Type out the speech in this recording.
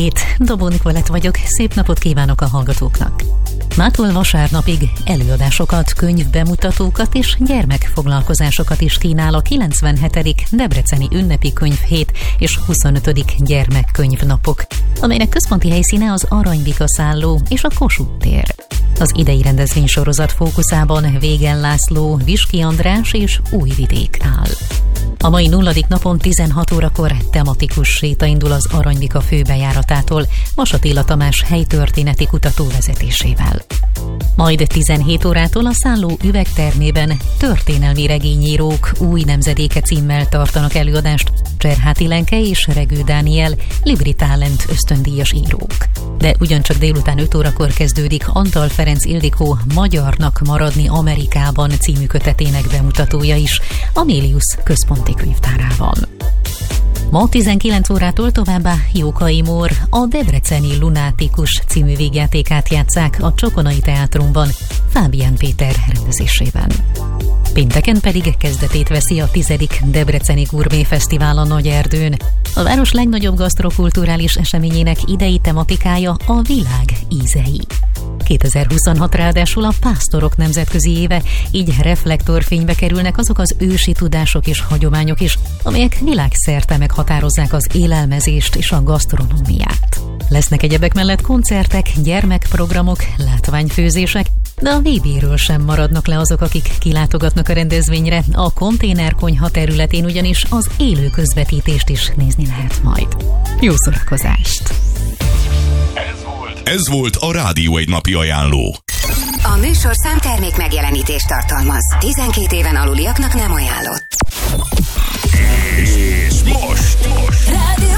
hét, Dobó Nikolett vagyok, szép napot kívánok a hallgatóknak. Mától vasárnapig előadásokat, könyvbemutatókat és gyermekfoglalkozásokat is kínál a 97. Debreceni ünnepi könyvhét és 25. gyermekkönyvnapok, amelynek központi helyszíne az Aranybika szálló és a Kossuth tér. Az idei rendezvénysorozat fókuszában Végel László, Viski András és Újvidék áll. A mai 0. napon 16 órakor tematikus séta indul az Aranybika főbejáratától Vas Attila Tamás helytörténeti kutató vezetésével. Majd 17 órától a szálló üvegtermében történelmi regényírók új nemzedéke címmel tartanak előadást Cserháti Lenke és Regő Dániel, Libri Talent ösztöndíjas írók. De ugyancsak délután 5 órakor kezdődik Antal Ferenc Ildikó Magyarnak maradni Amerikában című kötetének bemutatója is a Mélius központi könyvtárában. Ma 19 órától továbbá Jókai Mór a Debreceni Lunátikus című vígjátékát játsszák a Csokonai Teátrumban Fábián Péter rendezésében. Pénteken pedig kezdetét veszi a 10. Debreceni Gourmet Fesztivál a Nagyerdőn. A város legnagyobb gasztrokulturális eseményének idei tematikája a világ ízei. 2026 ráadásul a pásztorok nemzetközi éve, így reflektorfénybe kerülnek azok az ősi tudások és hagyományok is, amelyek világszerte meghatározzák az élelmezést és a gasztronómiát. Lesznek egyebek mellett koncertek, gyermekprogramok, látványfőzések, de a VB-ről sem maradnak le azok, akik kilátogatnak a rendezvényre. A konténerkonyha területén ugyanis az élő közvetítést is nézni lehet majd. Jó szórakozást! Ez volt a Rádió egy napi ajánló. A műsor számtermék megjelenítést tartalmaz. 12 éven aluliaknak nem ajánlott. És most. Rádió